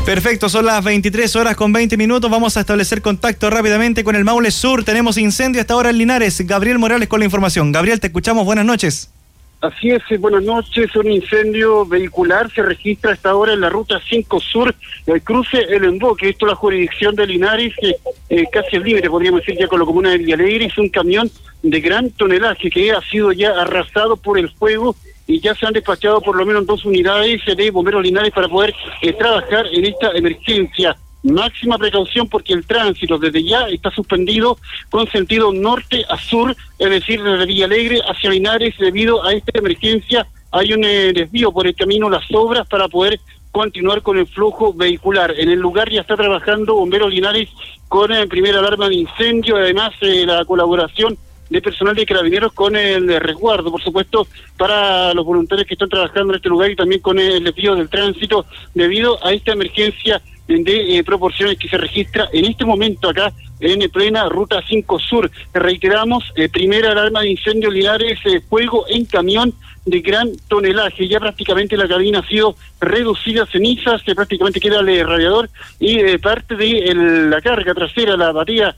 Perfecto, son las 23:20. Vamos a establecer contacto rápidamente con el Maule Sur. Tenemos incendio hasta ahora en Linares. Gabriel Morales con la información. Gabriel, te escuchamos. Buenas noches. Así es, buenas noches. Un incendio vehicular se registra hasta ahora en la ruta 5 Sur, el cruce El Emboque. Esto es la jurisdicción de Linares, casi es libre, podríamos decir, ya con la comuna de Villalegre. Es un camión de gran tonelaje que ha sido ya arrasado por el fuego y ya se han despachado por lo menos 2 unidades de bomberos Linares para poder trabajar en esta emergencia. Máxima precaución porque el tránsito desde ya está suspendido con sentido norte a sur, es decir, desde Villalegre hacia Linares. Debido a esta emergencia hay un desvío por el camino Las Obras para poder continuar con el flujo vehicular. En el lugar ya está trabajando bomberos Linares con primera alarma de incendio, además la colaboración de personal de carabineros con el resguardo, por supuesto, para los voluntarios que están trabajando en este lugar, y también con el desvío del tránsito debido a esta emergencia de proporciones que se registra en este momento acá en plena ruta 5 Sur. Reiteramos, primera alarma de incendio Linares, fuego en camión de gran tonelaje. Ya prácticamente la cabina ha sido reducida a cenizas, prácticamente queda el radiador y parte de la carga trasera, la batería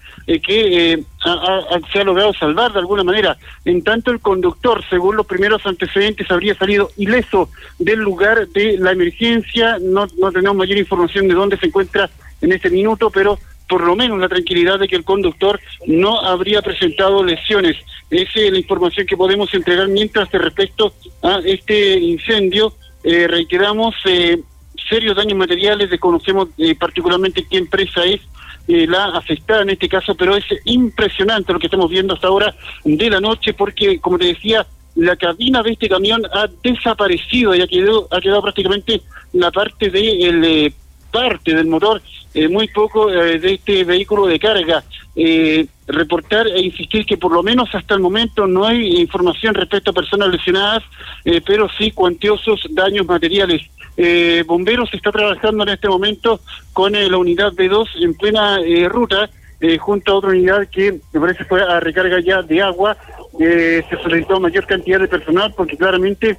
que se ha logrado salvar de alguna manera. En tanto, el conductor, según los primeros antecedentes, habría salido ileso del lugar de la emergencia. No tenemos mayor información de dónde se encuentra en este minuto, pero por lo menos la tranquilidad de que el conductor no habría presentado lesiones. Esa es la información que podemos entregar mientras respecto a este incendio. Reiteramos, serios daños materiales, desconocemos particularmente qué empresa es la afectada en este caso, pero es impresionante lo que estamos viendo hasta ahora de la noche, porque, como te decía, la cabina de este camión ha desaparecido y ha quedado prácticamente la parte de parte del motor, muy poco de este vehículo de carga. Reportar e insistir que por lo menos hasta el momento no hay información respecto a personas lesionadas, pero sí cuantiosos daños materiales. Bomberos está trabajando en este momento con la unidad B2 en plena ruta, junto a otra unidad que me parece fue a recarga ya de agua. Se solicitó mayor cantidad de personal porque claramente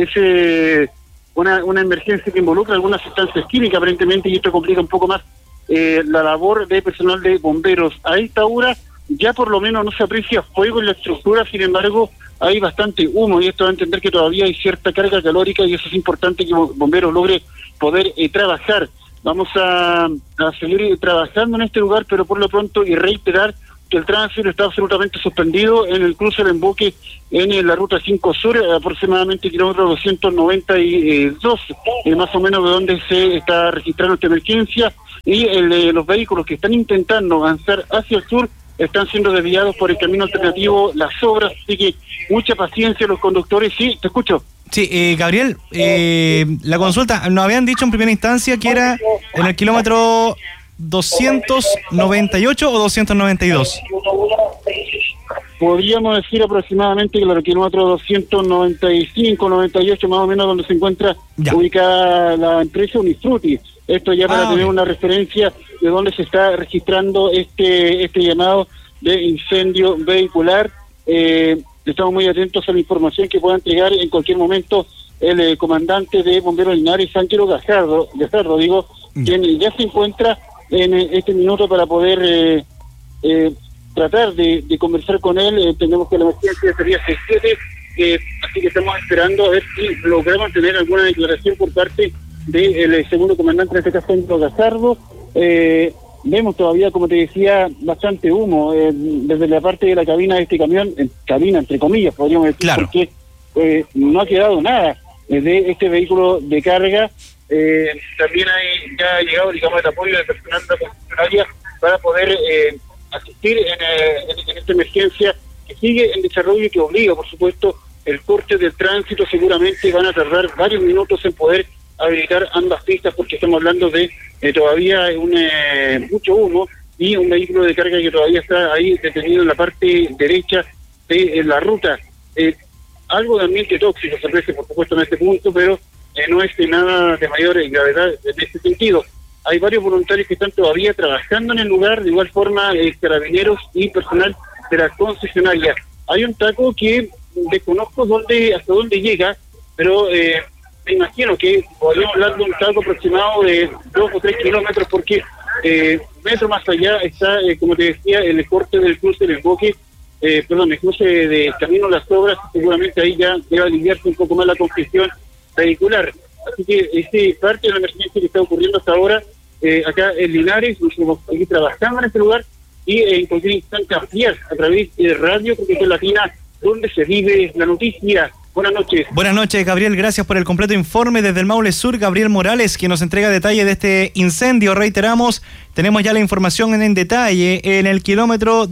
es una emergencia que involucra algunas sustancias químicas aparentemente, y esto complica un poco más la labor de personal de bomberos. A esta hora ya por lo menos no se aprecia fuego en la estructura, sin embargo hay bastante humo, y esto da a entender que todavía hay cierta carga calórica, y eso es importante que bomberos logre poder trabajar. Vamos a seguir trabajando en este lugar, pero por lo pronto, y reiterar que el tránsito está absolutamente suspendido en el cruce del Emboque en la ruta 5 Sur, aproximadamente kilómetro 292, más o menos de donde se está registrando esta emergencia, y los vehículos que están intentando avanzar hacia el sur están siendo desviados por el camino alternativo Las Obras, así que mucha paciencia los conductores. Sí, te escucho. Sí, Gabriel, la consulta, nos habían dicho en primera instancia que era en el kilómetro 298 o 292. Podríamos decir aproximadamente que el kilómetro 295, 98 más o menos, donde se encuentra ubicada la empresa Unifruti. Esto ya para tener una referencia de dónde se está registrando este llamado de incendio vehicular. Estamos muy atentos a la información que pueda entregar en cualquier momento el comandante de Bomberos Linares, Ángelo Gajardo, quien ya se encuentra en este minuto para poder tratar de conversar con él. Entendemos que la emergencia sería 6-7, así que estamos esperando a ver si logramos tener alguna declaración por parte del segundo comandante, en este caso Ángelo Gajardo. Vemos todavía, como te decía, bastante humo desde la parte de la cabina de este camión, cabina entre comillas podríamos decir, claro, porque no ha quedado nada de este vehículo de carga. También ya ha llegado, digamos, el apoyo de personal de la funcionaria para poder asistir en esta emergencia que sigue en desarrollo y que obliga, por supuesto, el corte del tránsito. Seguramente van a tardar varios minutos en poder habilitar ambas pistas, porque estamos hablando de todavía mucho humo y un vehículo de carga que todavía está ahí detenido en la parte derecha de la ruta. Algo de ambiente tóxico se aprecia, por supuesto, en este punto, pero no es nada de mayor gravedad en este sentido. Hay varios voluntarios que están todavía trabajando en el lugar, de igual forma carabineros y personal de la concesionaria. Hay un taco que desconozco hasta dónde llega, pero me imagino que podríamos hablar de un saldo aproximado de 2 o 3 kilómetros, porque metro más allá está, como te decía, el corte del cruce del Emboque, el cruce de Camino Las Obras. Seguramente ahí ya debe aliviarse un poco más la congestión vehicular. Así que este parte de la emergencia que está ocurriendo hasta ahora, acá en Linares, nosotros aquí trabajando en este lugar, y en cualquier instante ampliar a través de radio, porque es Latina, donde se vive la noticia. Buenas noches. Buenas noches, Gabriel. Gracias por el completo informe desde el Maule Sur. Gabriel Morales, quien nos entrega detalles de este incendio. Reiteramos, tenemos ya la información en detalle. En el kilómetro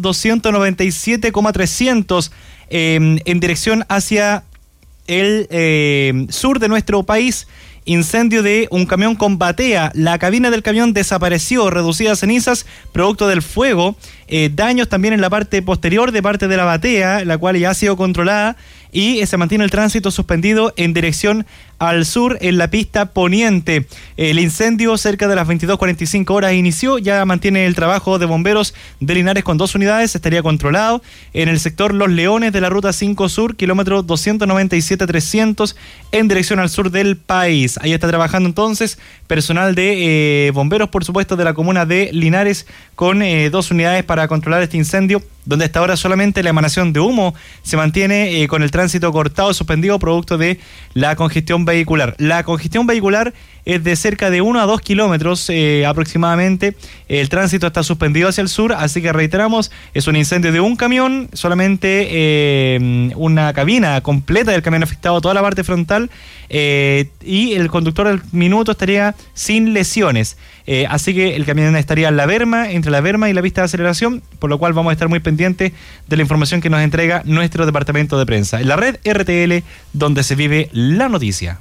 297,300 en dirección hacia el sur de nuestro país. Incendio de un camión con batea. La cabina del camión desapareció, reducida a cenizas, producto del fuego. Daños también en la parte posterior de parte de la batea, la cual ya ha sido controlada, y se mantiene el tránsito suspendido en dirección al sur en la pista poniente. El incendio cerca de las 22:45 horas inició, ya mantiene el trabajo de bomberos de Linares con 2 unidades, estaría controlado en el sector Los Leones de la Ruta 5 Sur, kilómetro 297,300 en dirección al sur del país. Ahí está trabajando entonces personal de bomberos, por supuesto, de la comuna de Linares con 2 unidades para controlar este incendio, donde hasta ahora solamente la emanación de humo se mantiene con el tránsito cortado, suspendido, producto de la congestión vehicular. La congestión vehicular es de cerca de 1 a 2 kilómetros aproximadamente. El tránsito está suspendido hacia el sur, así que reiteramos, es un incendio de un camión, solamente una cabina completa del camión afectado, toda la parte frontal, y el conductor del minuto estaría sin lesiones. Así que el camión estaría en la berma, entre la berma y la pista de aceleración, por lo cual vamos a estar muy pendientes de la información que nos entrega nuestro departamento de prensa. En la red RTL, donde se vive la noticia.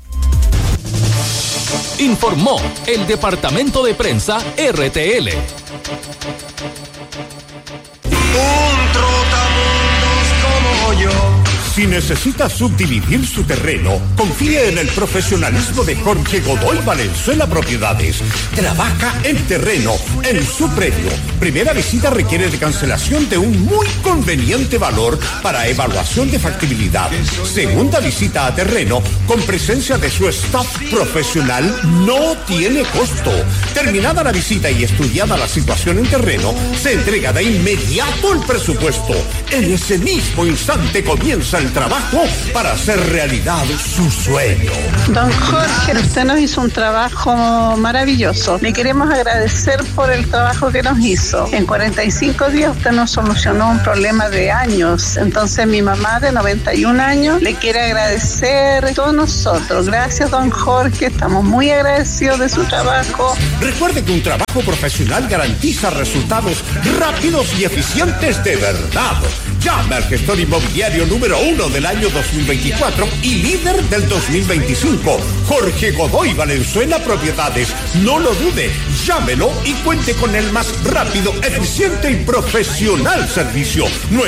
Informó el departamento de prensa RTL. Un trotamundos como yo. Si necesita subdividir su terreno, confíe en el profesionalismo de Jorge Godoy Valenzuela Propiedades. Trabaja el terreno en su predio. Primera visita requiere de cancelación de un muy conveniente valor para evaluación de factibilidad. Segunda visita a terreno con presencia de su staff profesional no tiene costo. Terminada la visita y estudiada la situación en terreno, se entrega de inmediato el presupuesto. En ese mismo instante comienza el trabajo para hacer realidad su sueño. Don Jorge, usted nos hizo un trabajo maravilloso. Le queremos agradecer por el trabajo que nos hizo. En 45 días usted nos solucionó un problema de años. Entonces mi mamá de 91 años le quiere agradecer a todos nosotros. Gracias, don Jorge. Estamos muy agradecidos de su trabajo. Recuerde que un trabajo profesional garantiza resultados rápidos y eficientes de verdad. Llame al gestor inmobiliario número 1 del año 2024 y líder del 2025. Jorge Godoy Valenzuela Propiedades. No lo dude, llámelo y cuente con el más rápido, eficiente y profesional servicio.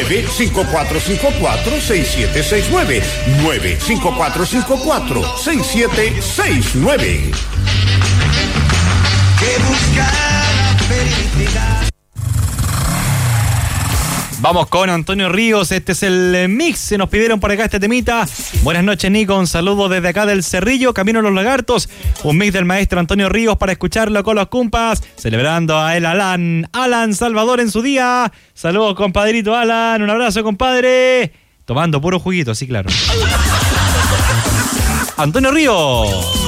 95454-6769. 95454-6769. Que busca la felicidad. Vamos con Antonio Ríos, este es el mix, se nos pidieron por acá este temita. Buenas noches, Nico, un saludo desde acá del Cerrillo, camino a los Lagartos. Un mix del maestro Antonio Ríos para escucharlo con los compas, celebrando a el Alan Salvador en su día. Saludos, compadrito Alan, un abrazo, compadre. Tomando puro juguito, sí, claro. Antonio Ríos.